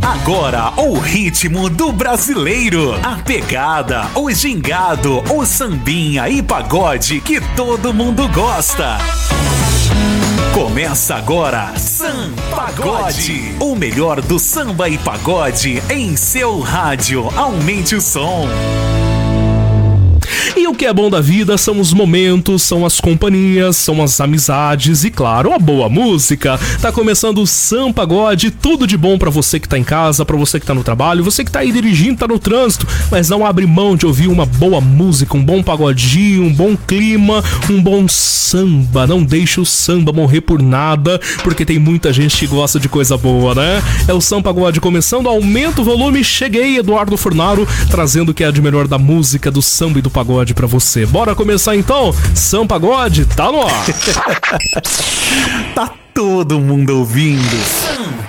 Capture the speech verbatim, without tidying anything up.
Agora, o ritmo do brasileiro. A pegada, o gingado, o sambinha e pagode que todo mundo gosta. Começa agora, Sam Pagode. O melhor do samba e pagode em seu rádio. Aumente o som. E o que é bom da vida são os momentos, são as companhias, são as amizades e, claro, a boa música. Tá começando o Sam Pagode, tudo de bom pra você que tá em casa, pra você que tá no trabalho, você que tá aí dirigindo, tá no trânsito, mas não abre mão de ouvir uma boa música, um bom pagodinho, um bom clima, um bom samba. Não deixe o samba morrer por nada, porque tem muita gente que gosta de coisa boa, né? É o Sam Pagode começando, aumenta o volume, cheguei, Eduardo Furnaro, trazendo o que é de melhor da música, do samba e do pagode pra você. Bora começar então? Sam Pagode tá no ar. Tá todo mundo ouvindo.